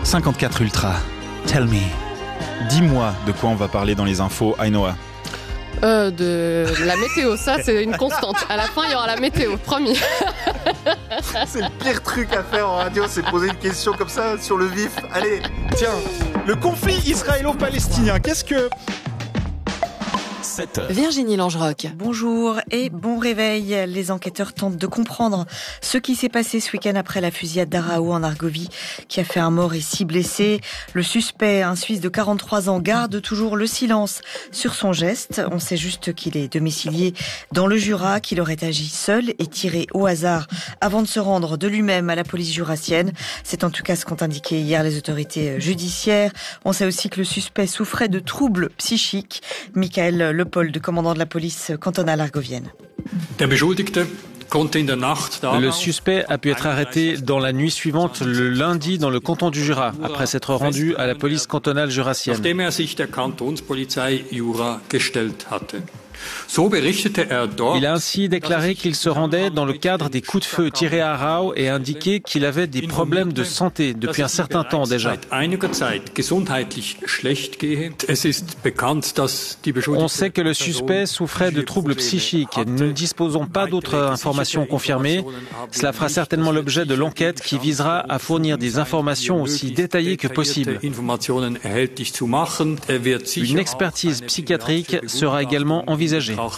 54 Ultra. Tell me. Dis-moi de quoi on va parler dans les infos, Ainoa. De la météo, ça c'est une constante. À la fin, il y aura la météo, promis. C'est le pire truc à faire en radio, c'est poser une question comme ça sur le vif. Allez, tiens, le conflit israélo-palestinien, qu'est-ce que... Virginie Langeroc. Bonjour et bon réveil. Les enquêteurs tentent de comprendre ce qui s'est passé ce week-end après la fusillade d'Arao en Argovie qui a fait un mort et 6 blessés. Le suspect, un Suisse de 43 ans, garde toujours le silence sur son geste. On sait juste qu'il est domicilié dans le Jura, qu'il aurait agi seul et tiré au hasard avant de se rendre de lui-même à la police jurassienne. C'est en tout cas ce qu'ont indiqué hier les autorités judiciaires. On sait aussi que le suspect souffrait de troubles psychiques. Michael Leopold, commandant de la police cantonale argovienne. Le suspect a pu être arrêté dans la nuit suivante, le lundi, dans le canton du Jura, après s'être rendu à la police cantonale jurassienne. Il a ainsi déclaré qu'il se rendait dans le cadre des coups de feu tirés à Arao et indiqué qu'il avait des problèmes de santé depuis un certain temps déjà. On sait que le suspect souffrait de troubles psychiques. Nous ne disposons pas d'autres informations confirmées. Cela fera certainement l'objet de l'enquête qui visera à fournir des informations aussi détaillées que possible. Une expertise psychiatrique sera également envisagée.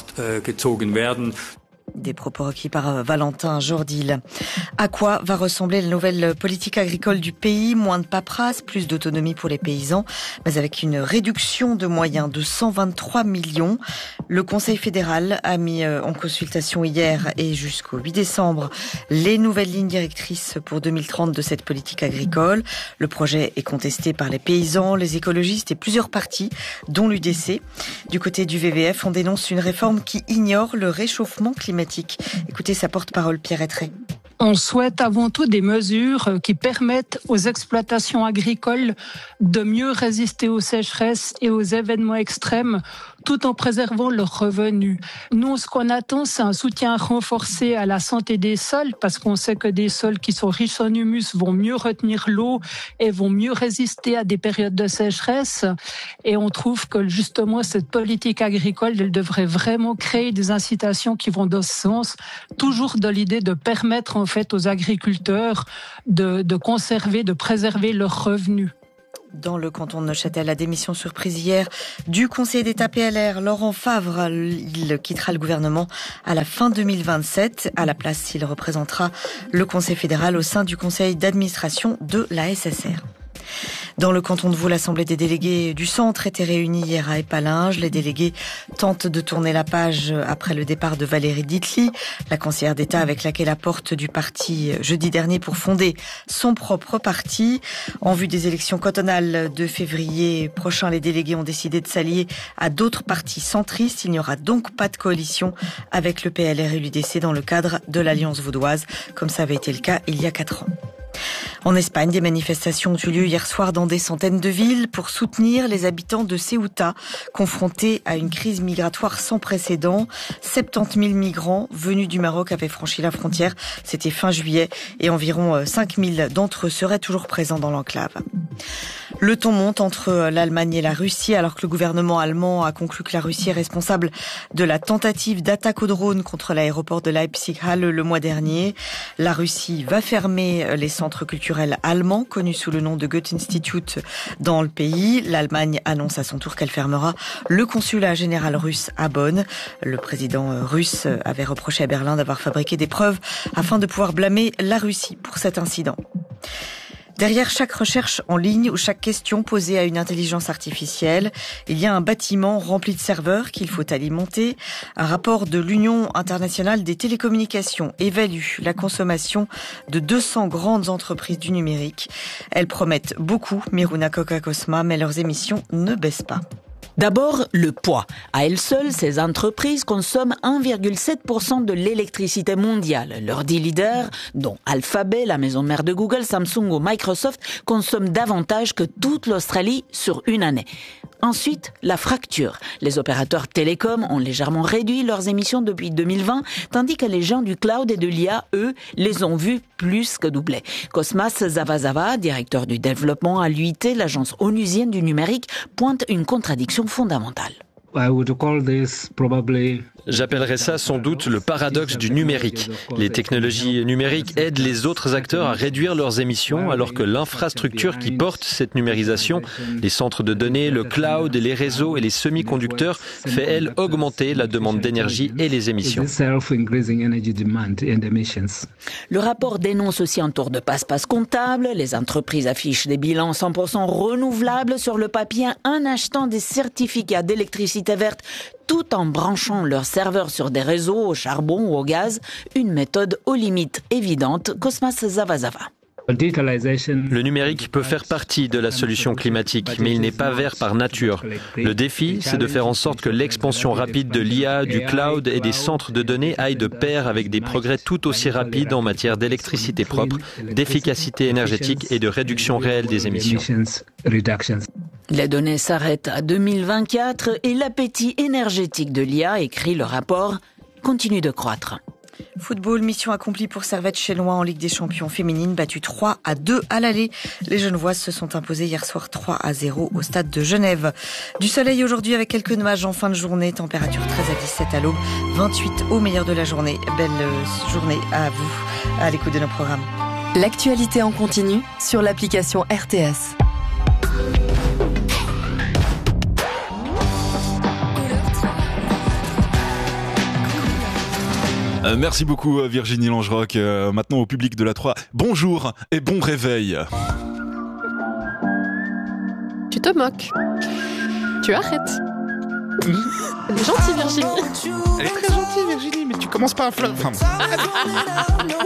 Des propos requis par Valentin Jourdil. À quoi va ressembler la nouvelle politique agricole du pays? Moins de paperasse, plus d'autonomie pour les paysans, mais avec une réduction de moyens de 123 millions. Le Conseil fédéral a mis en consultation hier et jusqu'au 8 décembre les nouvelles lignes directrices pour 2030 de cette politique agricole. Le projet est contesté par les paysans, les écologistes et plusieurs partis, dont l'UDC. Du côté du VVF, on dénonce une réforme qui ignore le réchauffement climatique. Écoutez sa porte-parole, Pierre Ettray. On souhaite avant tout des mesures qui permettent aux exploitations agricoles de mieux résister aux sécheresses et aux événements extrêmes tout en préservant leurs revenus. Nous, ce qu'on attend, c'est un soutien renforcé à la santé des sols parce qu'on sait que des sols qui sont riches en humus vont mieux retenir l'eau et vont mieux résister à des périodes de sécheresse. Et on trouve que justement, cette politique agricole, elle devrait vraiment créer des incitations qui vont dans ce sens, toujours dans l'idée de permettre en fait aux agriculteurs de conserver, de préserver leurs revenus. Dans le canton de Neuchâtel, la démission surprise hier du conseiller d'État PLR, Laurent Favre. Il quittera le gouvernement à la fin 2027. À la place, il représentera le Conseil fédéral au sein du conseil d'administration de la SSR. Dans le canton de Vaud, l'Assemblée des délégués du centre était réunie hier à Épalinges. Les délégués tentent de tourner la page après le départ de Valérie Ditli, la conseillère d'État avec laquelle la porte du parti jeudi dernier pour fonder son propre parti. En vue des élections cantonales de février prochain, les délégués ont décidé de s'allier à d'autres partis centristes. Il n'y aura donc pas de coalition avec le PLR et l'UDC dans le cadre de l'Alliance vaudoise, comme ça avait été le cas il y a 4 ans. En Espagne, des manifestations ont eu lieu hier soir dans des centaines de villes pour soutenir les habitants de Ceuta, confrontés à une crise migratoire sans précédent. 70 000 migrants venus du Maroc avaient franchi la frontière. C'était fin juillet et environ 5 000 d'entre eux seraient toujours présents dans l'enclave. Le ton monte entre l'Allemagne et la Russie alors que le gouvernement allemand a conclu que la Russie est responsable de la tentative d'attaque au drone contre l'aéroport de Leipzig-Halle le mois dernier. La Russie va fermer les centres culturels allemands connus sous le nom de Goethe-Institut dans le pays. L'Allemagne annonce à son tour qu'elle fermera le consulat général russe à Bonn. Le président russe avait reproché à Berlin d'avoir fabriqué des preuves afin de pouvoir blâmer la Russie pour cet incident. Derrière chaque recherche en ligne ou chaque question posée à une intelligence artificielle, il y a un bâtiment rempli de serveurs qu'il faut alimenter. Un rapport de l'Union internationale des télécommunications évalue la consommation de 200 grandes entreprises du numérique. Elles promettent beaucoup, Miruna Coca-Cosma, mais leurs émissions ne baissent pas. D'abord, le poids. À elles seules, ces entreprises consomment 1,7% de l'électricité mondiale. Leurs 10 leaders, dont Alphabet, la maison mère de Google, Samsung ou Microsoft, consomment davantage que toute l'Australie sur une année. Ensuite, la fracture. Les opérateurs télécoms ont légèrement réduit leurs émissions depuis 2020, tandis que les gens du cloud et de l'IA, eux, les ont vus plus que doubler. Cosmas Zavazava, directeur du développement à l'UIT, l'agence onusienne du numérique, pointe une contradiction fondamentale. J'appellerais ça sans doute le paradoxe du numérique. Les technologies numériques aident les autres acteurs à réduire leurs émissions, alors que l'infrastructure qui porte cette numérisation, les centres de données, le cloud, les réseaux et les semi-conducteurs, fait, elle, augmenter la demande d'énergie et les émissions. Le rapport dénonce aussi un tour de passe-passe comptable. Les entreprises affichent des bilans 100% renouvelables sur le papier en achetant des certificats d'électricité verte tout en branchant leurs serveurs sur des réseaux au charbon ou au gaz, une méthode aux limites évidentes. Cosmas Zavazava. Le numérique peut faire partie de la solution climatique, mais il n'est pas vert par nature. Le défi, c'est de faire en sorte que l'expansion rapide de l'IA, du cloud et des centres de données aille de pair avec des progrès tout aussi rapides en matière d'électricité propre, d'efficacité énergétique et de réduction réelle des émissions. Les données s'arrêtent à 2024 et l'appétit énergétique de l'IA, écrit le rapport, continue de croître. Football, mission accomplie pour Servette-Chélois en Ligue des Champions féminines, battue 3-2 à l'aller. Les Genevoises se sont imposées hier soir 3-0 au stade de Genève. Du soleil aujourd'hui avec quelques nuages en fin de journée, température 13 à 17 à l'aube, 28 au meilleur de la journée. Belle journée à vous, à l'écoute de nos programmes. L'actualité en continu sur l'application RTS. Merci beaucoup Virginie Langerock. Maintenant au public de la 3, bonjour et bon réveil. Tu te moques. Tu arrêtes. Elle est gentille Virginie. Elle est très gentille Virginie, mais tu commences pas à